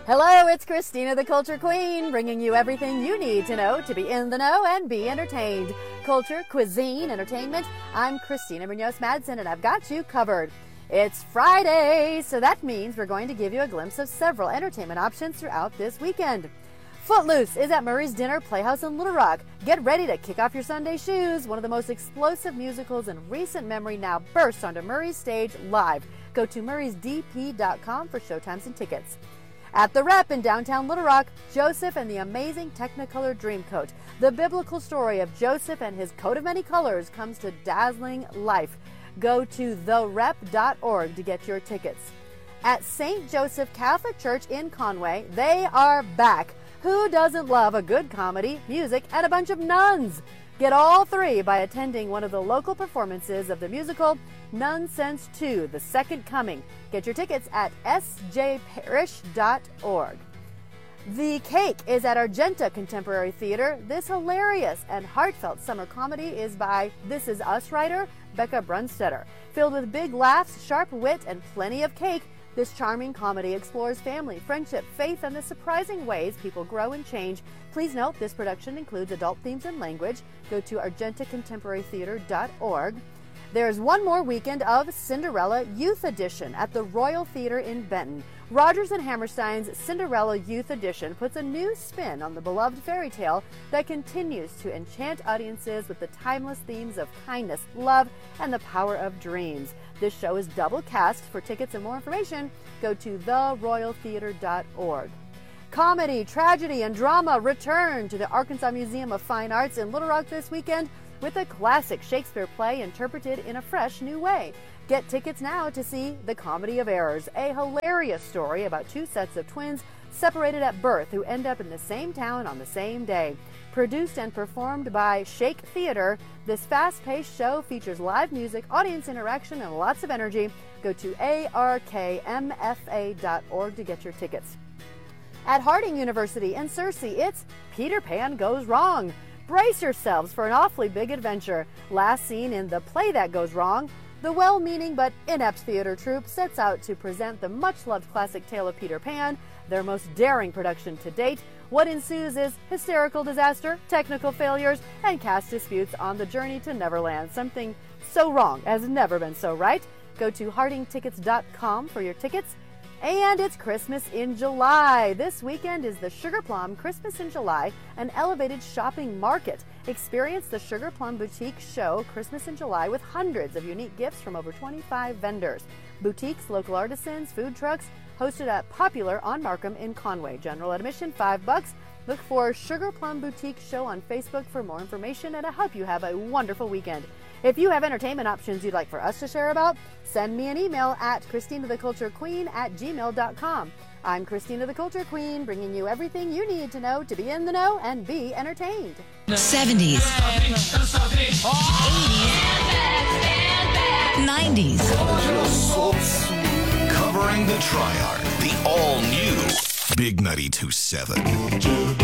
Hello, it's Christina the Culture Queen, bringing you everything you need to know to be in the know and be entertained. Culture, cuisine, entertainment. I'm Christina Munoz-Madsen, and I've got you covered. It's Friday, so that means we're going to give you a glimpse of several entertainment options throughout this weekend. Footloose is at Murray's Dinner Playhouse in Little Rock. Get ready to kick off your Sunday shoes. One of the most explosive musicals in recent memory now bursts onto Murray's stage live. Go to murraysdp.com for showtimes and tickets. At the Rep in downtown Little Rock, Joseph and the Amazing Technicolor Dreamcoat. The biblical story of Joseph and his coat of many colors comes to dazzling life. Go to therep.org to get your tickets. At St. Joseph Catholic Church in Conway, they are back. Who doesn't love a good comedy, music, and a bunch of nuns? Get all three by attending one of the local performances of the musical Nonsense 2, The Second Coming. Get your tickets at sjparish.org. The Cake is at Argenta Contemporary Theater. This hilarious and heartfelt summer comedy is by This Is Us writer Becca Brunstetter. Filled with big laughs, sharp wit, and plenty of cake, this charming comedy explores family, friendship, faith, and the surprising ways people grow and change. Please note this production includes adult themes and language. Go to argentacontemporarytheater.org. There's one more weekend of Cinderella Youth Edition at the Royal Theater in Benton. Rodgers and Hammerstein's Cinderella Youth Edition puts a new spin on the beloved fairy tale that continues to enchant audiences with the timeless themes of kindness, love, and the power of dreams. This show is double cast. For tickets and more information, go to theroyaltheater.org. Comedy, tragedy, and drama return to the Arkansas Museum of Fine Arts in Little Rock this weekend with a classic Shakespeare play interpreted in a fresh new way. Get tickets now to see The Comedy of Errors, a hilarious story about two sets of twins separated at birth who end up in the same town on the same day. Produced and performed by Shake Theater, this fast-paced show features live music, audience interaction, and lots of energy. Go to arkmfa.org to get your tickets. At Harding University in Searcy, it's Peter Pan Goes Wrong. Brace yourselves for an awfully big adventure. Last seen in The Play That Goes Wrong, the well-meaning but inept theater troupe sets out to present the much-loved classic tale of Peter Pan, their most daring production to date. What ensues is hysterical disaster, technical failures, and cast disputes on the journey to Neverland. Something so wrong has never been so right. Go to hardingtickets.com for your tickets. And it's Christmas in July. This weekend is the Sugar Plum Christmas in July, an elevated shopping market. Experience the Sugar Plum Boutique Show Christmas in July with hundreds of unique gifts from over 25 vendors. Boutiques, local artisans, food trucks, hosted at Popular on Markham in Conway. General admission $5. Look for Sugar Plum Boutique Show on Facebook for more information, and I hope you have a wonderful weekend. If you have entertainment options you'd like for us to share about, send me an email at ChristinaTheCultureQueen@gmail.com. I'm Christina the Culture Queen, bringing you everything you need to know to be in the know and be entertained. 70s, 80s, 90s. Covering the Triarch, the all-new Big 92.7.